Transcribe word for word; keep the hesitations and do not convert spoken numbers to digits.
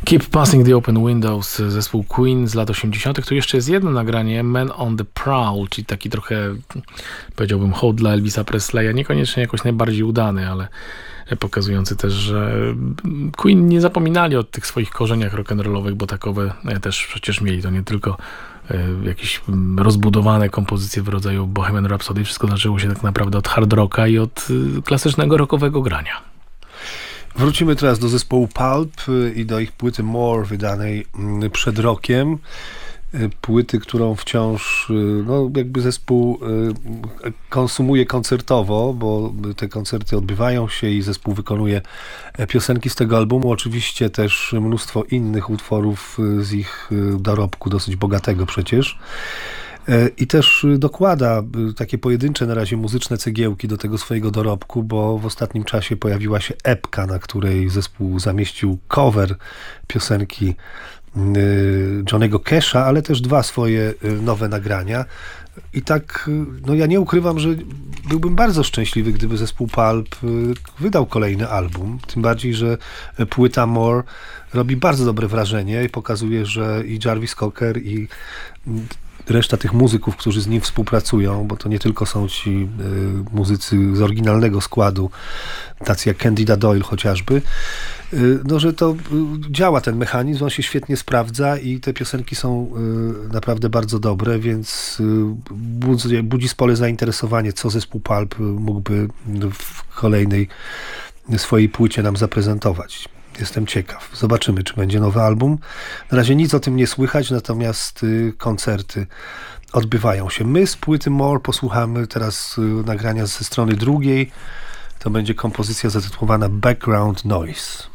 Keep Passing the Open Windows, zespół Queen z lat osiemdziesiątych. Tu jeszcze jest jedno nagranie, Man on the Prowl, czyli taki trochę, powiedziałbym, hołd dla Elvisa Presleya. Niekoniecznie jakoś najbardziej udany, ale pokazujący też, że Queen nie zapominali o tych swoich korzeniach rock'n'rollowych, bo takowe też przecież mieli. To nie tylko jakieś rozbudowane kompozycje w rodzaju Bohemian Rhapsody. Wszystko zaczęło się tak naprawdę od hard rocka i od klasycznego rockowego grania. Wrócimy teraz do zespołu Pulp i do ich płyty More, wydanej przed rokiem. Płyty, którą wciąż no, jakby zespół konsumuje koncertowo, bo te koncerty odbywają się i zespół wykonuje piosenki z tego albumu. Oczywiście też mnóstwo innych utworów z ich dorobku, dosyć bogatego przecież. I też dokłada takie pojedyncze na razie muzyczne cegiełki do tego swojego dorobku, bo w ostatnim czasie pojawiła się epka, na której zespół zamieścił cover piosenki Johnny'ego Casha, ale też dwa swoje nowe nagrania. I tak, no ja nie ukrywam, że byłbym bardzo szczęśliwy, gdyby zespół Pulp wydał kolejny album. Tym bardziej, że płyta More robi bardzo dobre wrażenie i pokazuje, że i Jarvis Cocker, i reszta tych muzyków, którzy z nim współpracują, bo to nie tylko są ci y, muzycy z oryginalnego składu, tacy jak Candida Doyle chociażby, y, no że to y, działa ten mechanizm, on się świetnie sprawdza i te piosenki są y, naprawdę bardzo dobre, więc y, budzi, budzi spore zainteresowanie, co zespół Pulp mógłby w kolejnej swojej płycie nam zaprezentować. Jestem ciekaw. Zobaczymy, czy będzie nowy album. Na razie nic o tym nie słychać, natomiast y, koncerty odbywają się. My z płyty More posłuchamy teraz y, nagrania ze strony drugiej. To będzie kompozycja zatytułowana Background Noise.